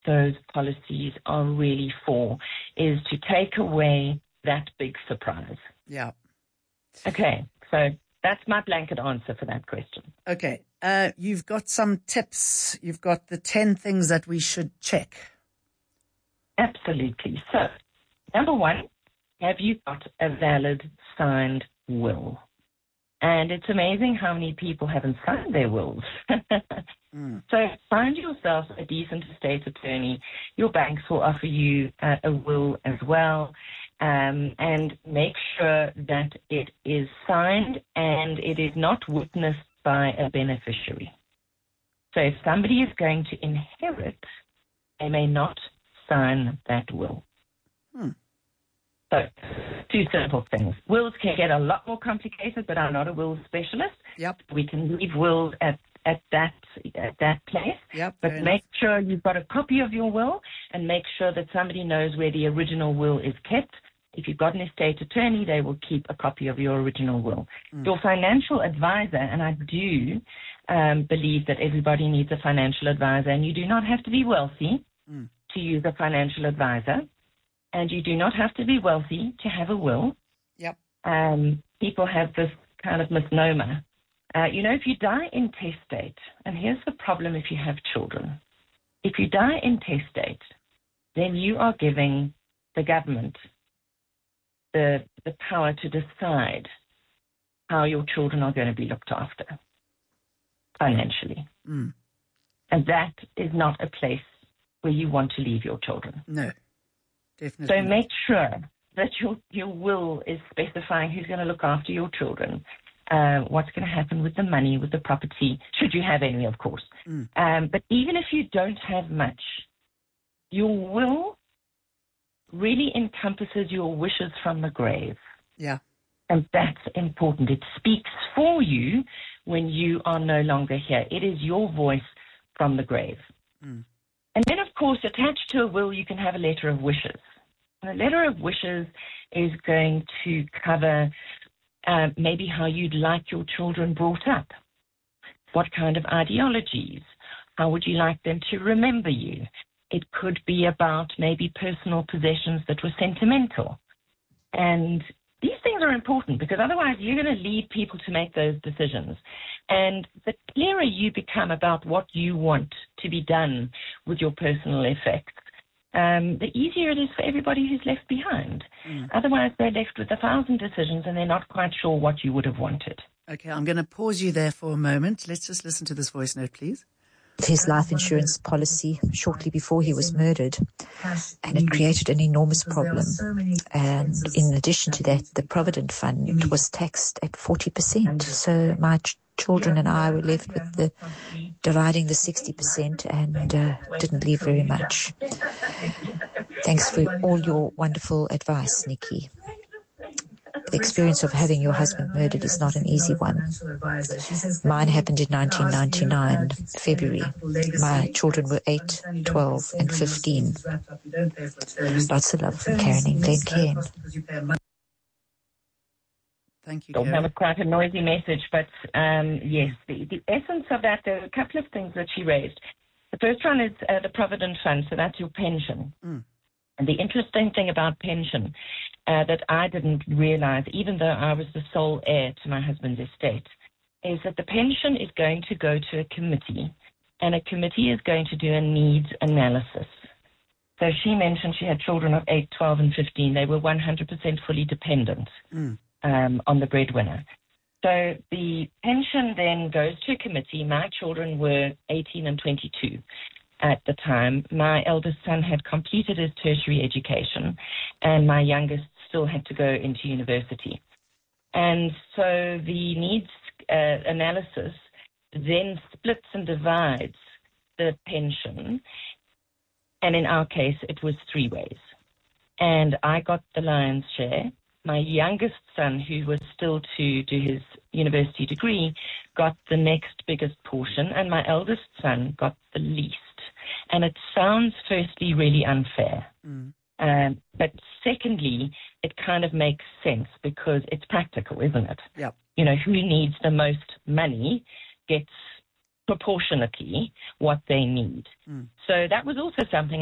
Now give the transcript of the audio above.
those policies are really for, is to take away that big surprise. Yeah. Okay, so that's my blanket answer for that question. Okay, you've got some tips. You've got the 10 things that we should check. Absolutely. So, number one, have you got a valid signed will? And it's amazing how many people haven't signed their wills. So find yourself a decent estate attorney. Your banks will offer you a will as well. And make sure that it is signed and it is not witnessed by a beneficiary. So if somebody is going to inherit, they may not sign that will. So, two simple things. Wills can get a lot more complicated, but I'm not a will specialist. Yep. We can leave wills at that place. Yep. But make sure you've got a copy of your will and make sure that somebody knows where the original will is kept. If you've got an estate attorney, they will keep a copy of your original will. Your financial advisor, and I do believe that everybody needs a financial advisor, and you do not have to be wealthy to use a financial advisor. And you do not have to be wealthy to have a will. Yep. People have this kind of misnomer. If you die intestate, and here's the problem if you have children. If you die intestate, then you are giving the government the power to decide how your children are going to be looked after financially. And that is not a place where you want to leave your children. No. Definitely. So make sure that your will is specifying who's going to look after your children, what's going to happen with the money, with the property, should you have any, of course. But even if you don't have much, your will really encompasses your wishes from the grave. Yeah. And that's important. It speaks for you when you are no longer here. It is your voice from the grave. And then, of course, attached to a will, you can have a letter of wishes. And a letter of wishes is going to cover maybe how you'd like your children brought up, what kind of ideologies, how would you like them to remember you. It could be about maybe personal possessions that were sentimental. And these things are important because otherwise you're going to lead people to make those decisions. And the clearer you become about what you want to be done with your personal effects, the easier it is for everybody who's left behind. Otherwise, they're left with 1,000 decisions and they're not quite sure what you would have wanted. Okay, I'm going to pause you there for a moment. Let's just listen to this voice note, please. His life insurance policy shortly before he was murdered, and it created an enormous problem. And in addition to that, the Provident Fund was taxed at 40%. So my children and I were left with dividing the 60% and didn't leave very much. Thanks for all your wonderful advice, Nikki. The experience of having your husband murdered is not an easy one. Mine happened in 1999, February. My children were 8, 12, and 15. Lots of love from Karen in Glencairn. Thank you, That Karen. was quite a noisy message, but yes, the essence of that, there are a couple of things that she raised. The first one is the Provident Fund, so that's your pension. And the interesting thing about pension that I didn't realize, even though I was the sole heir to my husband's estate, is that the pension is going to go to a committee, and a committee is going to do a needs analysis. So she mentioned she had children of 8, 12, and 15. They were 100% fully dependent on the breadwinner. So the pension then goes to a committee. My children were 18 and 22 at the time. My eldest son had completed his tertiary education, and my youngest still had to go into university. And so the needs analysis then splits and divides the pension, and in our case, it was 3 ways. And I got the lion's share. My youngest son, who was still to do his university degree, got the next biggest portion, and my eldest son got the least. And it sounds, firstly, really unfair. But secondly, it kind of makes sense because it's practical, isn't it? Yep. You know, who needs the most money gets proportionately what they need. So that was also something